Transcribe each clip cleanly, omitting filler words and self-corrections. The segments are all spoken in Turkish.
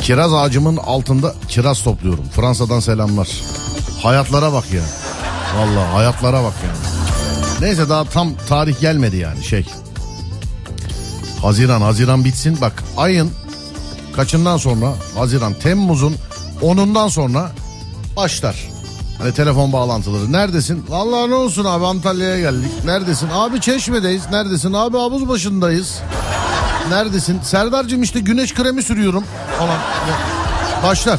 Kiraz ağacımın altında kiraz topluyorum. Fransa'dan selamlar. Hayatlara bak ya. Vallahi hayatlara bak yani. Neyse daha tam tarih gelmedi yani Haziran bitsin. Bak ayın kaçından sonra? Haziran, Temmuz'un 10'undan sonra başlar. Hani telefon bağlantıları. Neredesin? Vallahi ne olsun abi, Antalya'ya geldik. Neredesin? Abi Çeşme'deyiz. Neredesin? Abi havuz başındayız. Neredesin? Serdar'cığım işte güneş kremi sürüyorum falan. Başlar.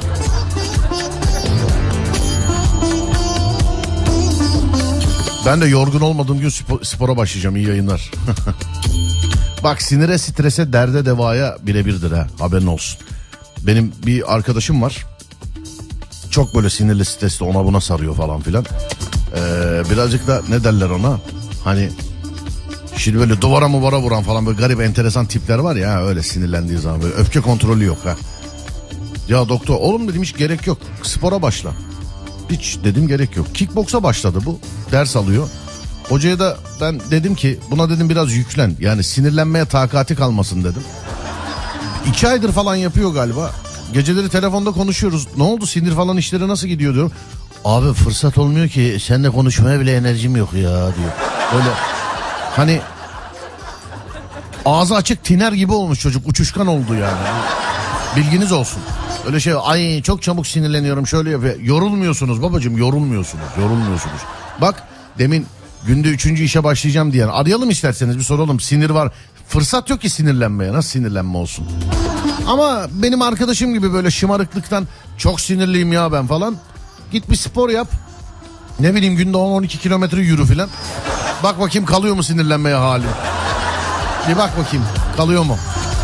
Ben de yorgun olmadığım gün spora başlayacağım. İyi yayınlar. Bak sinire, strese, derde, devaya birebirdir ha. Haberin olsun. Benim bir arkadaşım var. Çok böyle sinirli, stresli, ona buna sarıyor falan filan. Birazcık da ne derler ona? Hani şimdi böyle duvara vuran falan böyle garip enteresan tipler var ya, öyle sinirlendiği zaman böyle öfke kontrolü yok ha. Ya doktor oğlum dedim hiç gerek yok. Spora başla. Hiç dedim gerek yok. Kickboksa başladı bu. Ders alıyor. Hocaya da ben dedim ki buna dedim biraz yüklen. Yani sinirlenmeye takati kalmasın dedim. 2 aydır falan yapıyor galiba. Geceleri telefonda konuşuyoruz. Ne oldu, sinir falan işleri nasıl gidiyor diyorum. Abi fırsat olmuyor ki, seninle konuşmaya bile enerjim yok ya diyor. Böyle hani ağzı açık tiner gibi olmuş çocuk, uçuşkan oldu yani. Bilginiz olsun. Öyle şey, ay çok çabuk sinirleniyorum şöyle yapıyor. Yorulmuyorsunuz babacığım, yorulmuyorsunuz. Bak demin günde 3. işe başlayacağım diyen, arayalım isterseniz bir soralım, sinir var. Fırsat yok ki sinirlenmeye, nasıl sinirlenme olsun. Ama benim arkadaşım gibi böyle şımarıklıktan çok sinirliyim ya ben falan. Git bir spor yap. Ne bileyim günde 10-12 kilometre yürü filan. Bak bakayım kalıyor mu sinirlenmeye halin. Bir bak bakayım kalıyor mu?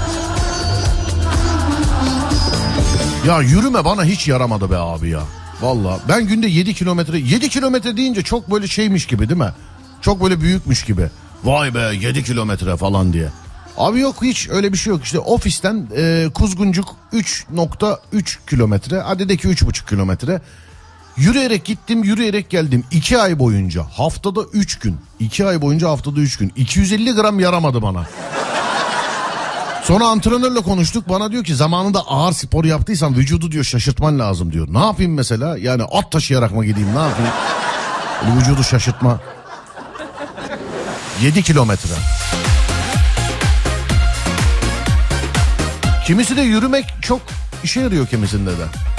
Ya yürüme bana hiç yaramadı be abi ya. Vallahi ben günde 7 kilometre deyince çok böyle şeymiş gibi değil mi? Çok böyle büyükmüş gibi. Vay be 7 kilometre falan diye. Abi yok, hiç öyle bir şey yok. İşte ofisten Kuzguncuk 3.3 kilometre. Hadi de ki 3.5 kilometre. Yürüyerek gittim, yürüyerek geldim. 2 ay boyunca haftada 3 gün. 2 ay boyunca haftada 3 gün. 250 gram yaramadı bana. Sonra antrenörle konuştuk. Bana diyor ki zamanında ağır spor yaptıysan vücudu diyor şaşırtman lazım diyor. Ne yapayım mesela? Yani at taşıyarak mı gideyim, ne yapayım? Böyle vücudu şaşırtma. 7 kilometre. Kimisi de yürümek çok işe yarıyor kimisinde de.